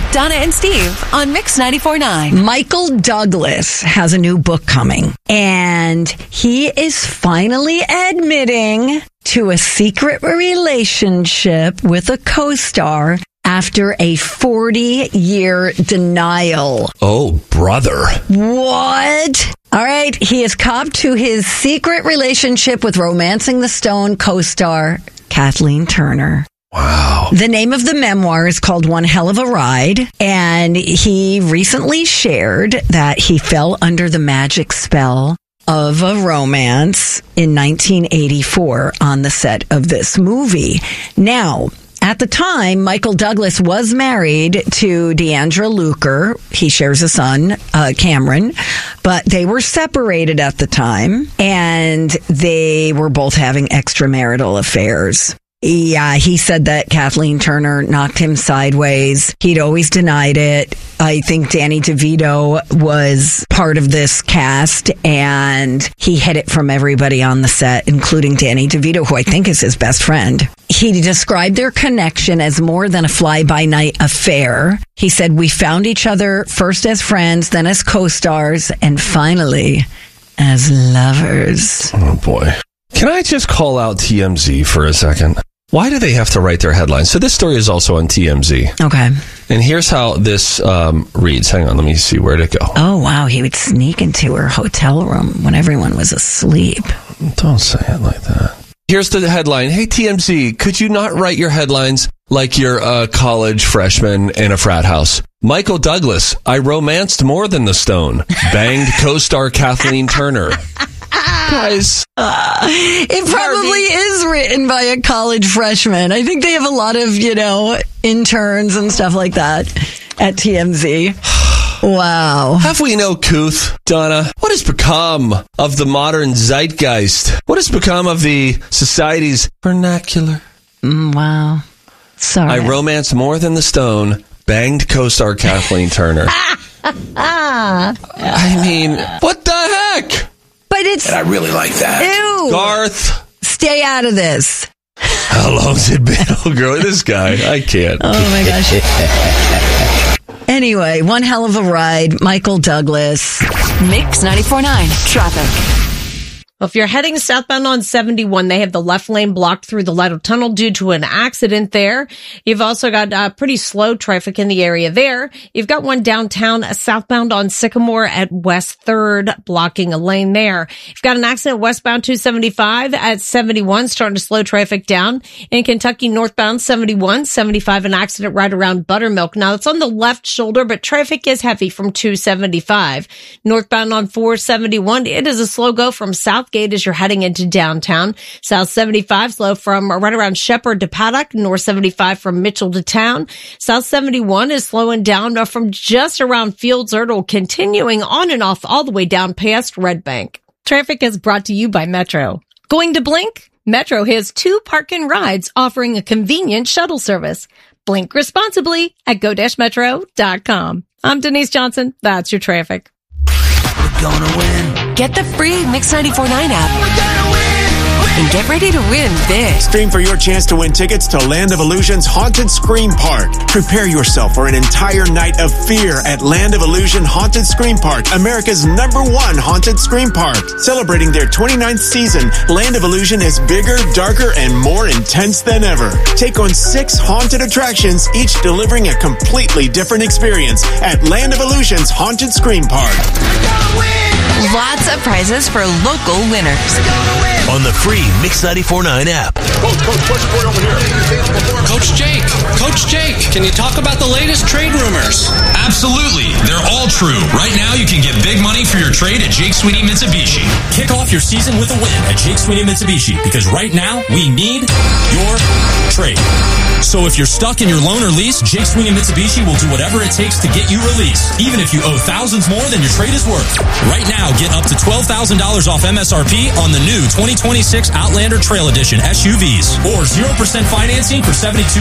Donna and Steve on Mix 94.9. Michael Douglas has a new book coming, and he is finally admitting to a secret relationship with a co-star after a 40-year denial. Oh, brother. What? All right, he has copped to his secret relationship with Romancing the Stone co-star Kathleen Turner. Wow. The name of the memoir is called One Hell of a Ride, and he recently shared that he fell under the magic spell of a romance in 1984 on the set of this movie. Now, at the time, Michael Douglas was married to Deandra Luker. He shares a son, Cameron, but they were separated at the time, and they were both having extramarital affairs. Yeah, he said that Kathleen Turner knocked him sideways. He'd always denied it. I think Danny DeVito was part of this cast, and he hid it from everybody on the set, including Danny DeVito, who I think is his best friend. He described their connection as more than a fly-by-night affair. He said, "We found each other first as friends, then as co-stars, and finally as lovers." Oh, boy. Can I just call out TMZ for a second? Why do they have to write their headlines? So this story is also on TMZ. Okay. And here's how this reads. Hang on, let me see where'd it go. Oh, wow. He would sneak into her hotel room when everyone was asleep. Don't say it like that. Here's the headline. Hey, TMZ, could you not write your headlines like you're a college freshman in a frat house? Michael Douglas, I romanced more than the stone. Banged co-star Kathleen Turner. Guys. It probably is written by a college freshman. I think they have a lot of, interns and stuff like that at TMZ. Wow. Have we no couth, Donna? What has become of the modern zeitgeist? What has become of the society's vernacular? Wow. Sorry. I romanced more than the stone. Banged co-star Kathleen Turner. I mean, what the heck? But it's... And I really like that. Ew. Garth. Stay out of this. How long's it been? Oh, girl, this guy. I can't. Oh, my gosh. Anyway, One Hell of a Ride. Michael Douglas. Mix 94.9 traffic. Well, if you're heading southbound on 71, they have the left lane blocked through the Lytle Tunnel due to an accident there. You've also got pretty slow traffic in the area there. You've got one downtown southbound on Sycamore at West 3rd, blocking a lane there. You've got an accident westbound 275 at 71, starting to slow traffic down. In Kentucky, northbound 71, 75, an accident right around Buttermilk. Now, it's on the left shoulder, but traffic is heavy from 275. Northbound on 471, it is a slow go from Southgate as you're heading into downtown. South 75 slow from right around Shepherd to Paddock. North 75 from Mitchell to town. South 71 is slowing down from just around Fields Erdel, continuing on and off all the way down past Red Bank. Traffic is brought to you by Metro. Going to Blink? Metro has 2 park-and rides offering a convenient shuttle service. Blink responsibly at go-metro.com. I'm Denise Johnson. That's your traffic. We're gonna win. Get the free Mix 94.9 app and get ready to win big. Stream for your chance to win tickets to Land of Illusion's Haunted Scream Park. Prepare yourself for an entire night of fear at Land of Illusion Haunted Scream Park, America's #1 haunted scream park. Celebrating their 29th season, Land of Illusion is bigger, darker, and more intense than ever. Take on 6 haunted attractions, each delivering a completely different experience at Land of Illusion's Haunted Scream Park. Lots of prizes for local winners. On the free Mix 94.9 app. Coach Jake, can you talk about the latest trade rumors? Absolutely. They're all true. Right now, you can get big money for your trade at Jake Sweeney Mitsubishi. Kick off your season with a win at Jake Sweeney Mitsubishi, because right now, we need your trade. So if you're stuck in your loan or lease, Jake Sweeney Mitsubishi will do whatever it takes to get you released, even if you owe thousands more than your trade is worth. Right now, get up to $12,000 off MSRP on the new 2026 Outlander Trail Edition SUVs, or 0% financing for 72